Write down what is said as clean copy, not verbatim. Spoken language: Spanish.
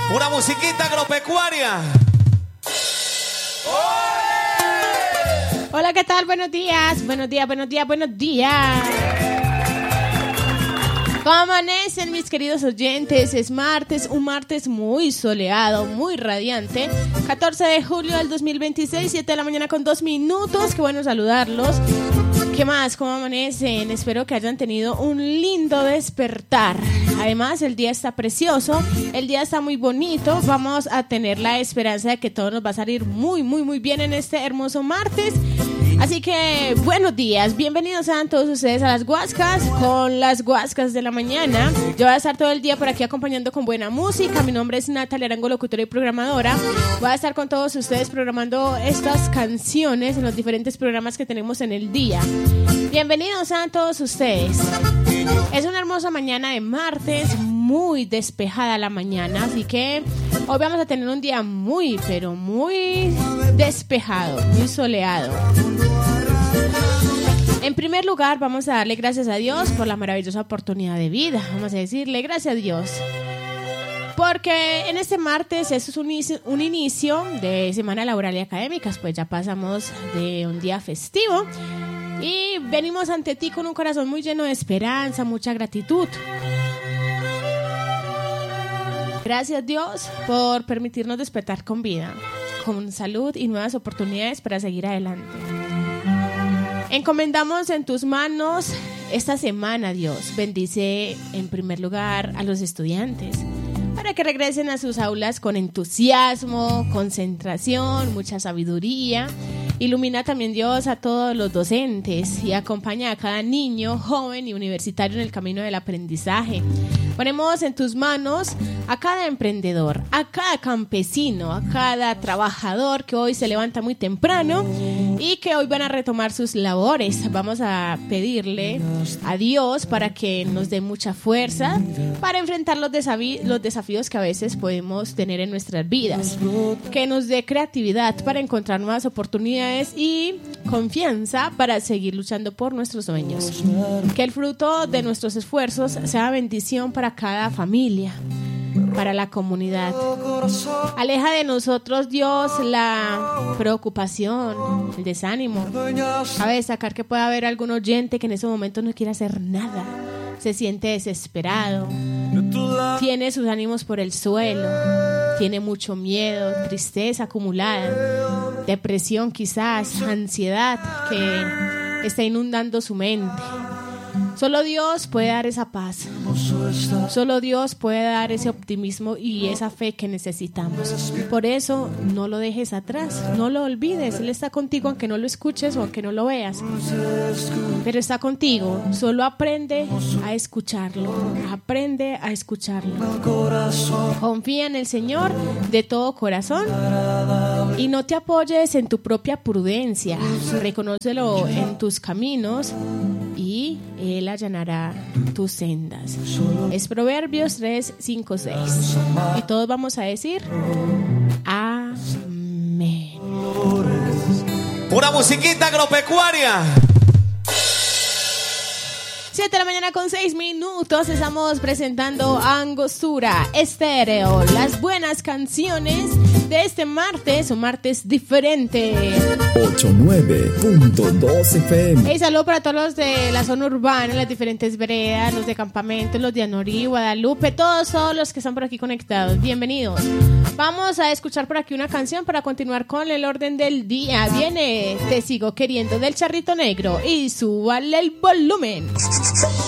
Una musiquita agropecuaria. Hola, ¿qué tal? Buenos días. Buenos días. ¿Cómo amanecen, mis queridos oyentes? Es martes, un martes muy soleado, muy radiante. 14 de julio del 2026, 7 de la mañana con 2 minutos. Qué bueno saludarlos. ¿Qué más? ¿Cómo amanecen? Espero que hayan tenido un lindo despertar. Además, el día está precioso, el día está muy bonito. Vamos a tener la esperanza de que todo nos va a salir muy bien en este hermoso martes. Así que, buenos días, bienvenidos a todos ustedes a las Guascas, con las Guascas de la mañana. Yo voy a estar todo el día por aquí acompañando con buena música. Mi nombre es Natalia Arango, locutora y programadora. Voy a estar con todos ustedes programando estas canciones en los diferentes programas que tenemos en el día. Bienvenidos a todos ustedes. Es una hermosa mañana de martes, muy despejada la mañana, así que hoy vamos a tener un día muy despejado, muy soleado. En primer lugar, vamos a darle gracias a Dios por la maravillosa oportunidad de vida. Vamos a decirle gracias a Dios. Porque en este martes es un inicio de semana laboral y académicas, pues ya pasamos de un día festivo y venimos ante ti con un corazón muy lleno de esperanza, mucha gratitud. Gracias, Dios, por permitirnos despertar con vida, con salud y nuevas oportunidades para seguir adelante. Encomendamos en tus manos esta semana, Dios. Bendice en primer lugar a los estudiantes para que regresen a sus aulas con entusiasmo, concentración, mucha sabiduría. Ilumina también, Dios, a todos los docentes y acompaña a cada niño, joven y universitario en el camino del aprendizaje. Ponemos en tus manos a cada emprendedor, a cada campesino, a cada trabajador que hoy se levanta muy temprano y que hoy van a retomar sus labores. Vamos a pedirle a Dios para que nos dé mucha fuerza para enfrentar los desafíos que a veces podemos tener en nuestras vidas. Que nos dé creatividad para encontrar nuevas oportunidades y confianza para seguir luchando por nuestros sueños. Que el fruto de nuestros esfuerzos sea bendición para cada familia, para la comunidad. Aleja de nosotros, Dios, la preocupación, el desánimo. Cabe destacar que puede haber algún oyente que en ese momento no quiere hacer nada, se siente desesperado, tiene sus ánimos por el suelo, tiene mucho miedo, tristeza acumulada, depresión quizás, ansiedad que está inundando su mente. Solo Dios puede dar esa paz. Solo Dios puede dar ese optimismo y esa fe que necesitamos. Por eso no lo dejes atrás, no lo olvides. Él está contigo aunque no lo escuches o aunque no lo veas. Pero está contigo. Solo aprende a escucharlo. Aprende a escucharlo. Confía en el Señor de todo corazón y no te apoyes en tu propia prudencia. Reconócelo en tus caminos y Él allanará tus sendas. Es Proverbios 3, 5, 6. Y todos vamos a decir amén. Una musiquita agropecuaria. 7 de la mañana con 6 minutos. Estamos presentando Angostura Estéreo, las buenas canciones de este martes, un martes diferente. 89.2 FM. Hey, saludo para todos los de la zona urbana, las diferentes veredas, los de campamentos, los de Anorí, Guadalupe, todos los que están por aquí conectados. Bienvenidos. Vamos a escuchar por aquí una canción para continuar con el orden del día. Viene Te Sigo Queriendo del Charrito Negro y súbale el volumen.